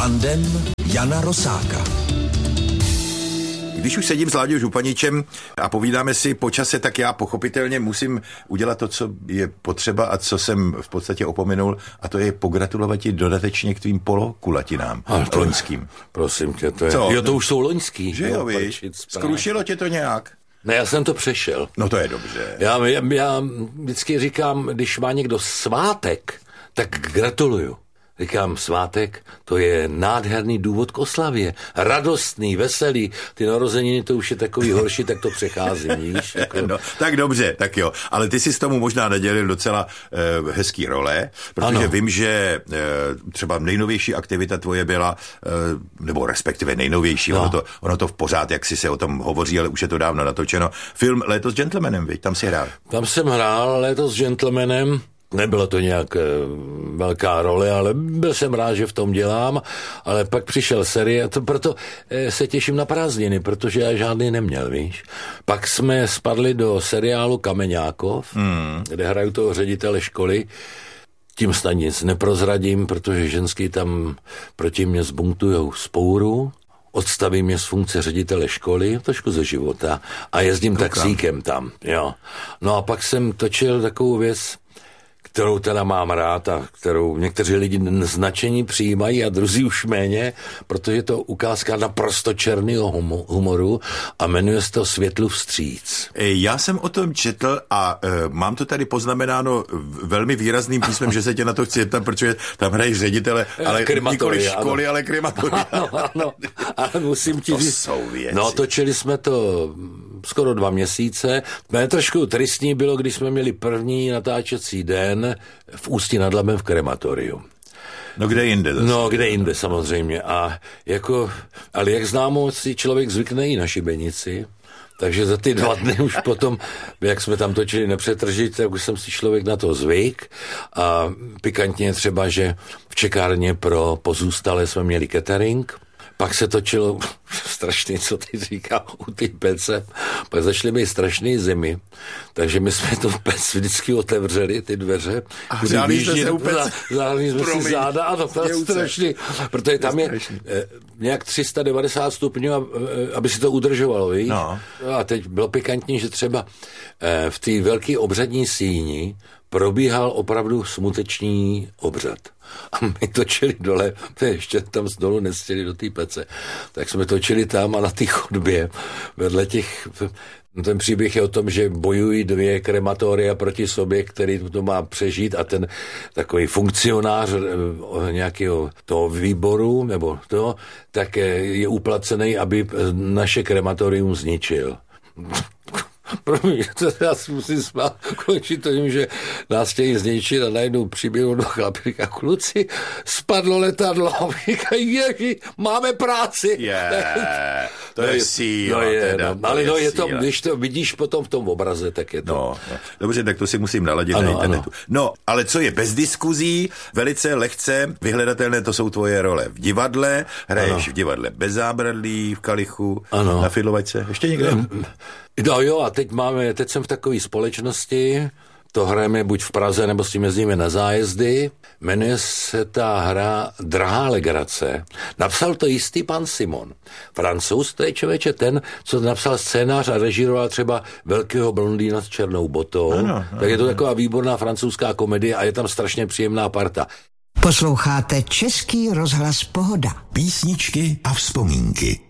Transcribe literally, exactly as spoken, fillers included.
Tandem Jana Rosáka. Když už sedím s Láďou Županičem a povídáme si po čase, tak já pochopitelně musím udělat to, co je potřeba a co jsem v podstatě opomenul, a to je pogratulovat ti dodatečně k tvým polokulatinám loňským. Prosím tě, to je... Co? Jo, to už jsou loňský. Že jo, víš? Skrušilo tě to nějak? Ne, já jsem to přešel. No to je dobře. Já, já, já vždycky říkám, když má někdo svátek, tak gratuluju. Říkám, svátek, to je nádherný důvod k oslavě. Radostný, veselý. Ty narozeniny, to už je takový horší, tak to přechází, víš? Jako... No, tak dobře, tak jo. Ale ty jsi s tomu možná nadělil docela eh, hezký role, protože ano. Vím, že eh, třeba nejnovější aktivita tvoje byla, eh, nebo respektive nejnovější, no. ono, to, ono to v pořád, jak si se o tom hovoří, ale už je to dávno natočeno. Film Léto s gentlemanem, viď? Tam si hrál. Tam jsem hrál Léto s gentlemanem. Nebylo to nějak e, velká role, ale byl jsem rád, že v tom dělám, ale pak přišel série, to proto e, se těším na prázdniny, protože já žádný neměl, víš. Pak jsme spadli do seriálu Kameňákov, hmm. kde hraju toho ředitele školy. Tím snad nic neprozradím, protože ženský tam proti mě zbuntujou spouru, odstaví mě z funkce ředitele školy, trošku ze života, a jezdím Koukám. taxíkem tam, jo. No a pak jsem točil takovou věc, kterou teda mám rád a kterou někteří lidi značení přijímají a druzí už méně, protože je to ukázka naprosto černého humoru a jmenuje se to Světlu vstříc. Já jsem o tom četl a e, mám to tady poznamenáno velmi výrazným písmem, že se tě na to chci zeptat, protože tam hraješ ředitele, ale nikoli školy, ano. ale krematoria. Ano, ano, ale musím ti to říct. jsou věci. No, točili jsme to skoro dva měsíce. Mě trošku tristní bylo, když jsme měli první natáčecí den v Ústí nad Labem v krematoriu. No kde jinde? Zase. No kde jinde samozřejmě. A jako, ale jak známo, si člověk zvykne i na šibenici, takže za ty dva dny už potom, jak jsme tam točili nepřetržit, tak už jsem si člověk na to zvyk. A pikantně třeba, že v čekárně pro pozůstalé jsme měli catering. Pak se točilo strašný, co ty říká, u té pece. Pak začaly být strašný zimy. Takže my jsme to pec vždycky otevřeli, ty dveře. A řádli jsme se u pece. Řádli jsme si záda, ano, to je strašný. Protože tam je eh, nějak tři sta devadesát stupňů, aby si to udržovalo, víš? No. A teď bylo pikantní, že třeba eh, v té velké obřadní síni probíhal opravdu smuteční obřad. A my točili dole, to ještě tam z dolu nestěli do té pece, tak jsme točili tam a na té chodbě vedle těch... Ten příběh je o tom, že bojují dvě krematoria proti sobě, který to má přežít, a ten takový funkcionář nějakého toho výboru, nebo to, tak je uplacený, aby naše krematorium zničil. Promiň, to já si musím smát, končit to tím, že nás chtějí zničit a najednou přiběhnou do chlapi, říká, kluci, spadlo letadlo, říkají, ježi, máme práci. Yeah, to je síla. No je, teda, no, ale je no je síla. to, když to vidíš potom v tom obraze, tak je to. No, no. Dobře, tak to si musím naladit ano, na internetu. Ano. No, ale co je bez diskuzí, velice lehce vyhledatelné, to jsou tvoje role v divadle, hraješ ano. v divadle Bez zábradlí, v Kalichu, ano. na Fidlovačce, ještě někde? No jo, a teď máme, teď jsem v takové společnosti, to hrajeme buď v Praze, nebo s tím jezdíme na zájezdy. Jmenuje se ta hra Drahá legrace. Napsal to jistý pan Simon. Francouz, to je člověče ten, co napsal scénář a režíroval třeba Velkého blondýna s černou botou. Ano, ano, tak je to taková výborná francouzská komedie a je tam strašně příjemná parta. Posloucháte Český rozhlas Pohoda. Písničky a vzpomínky.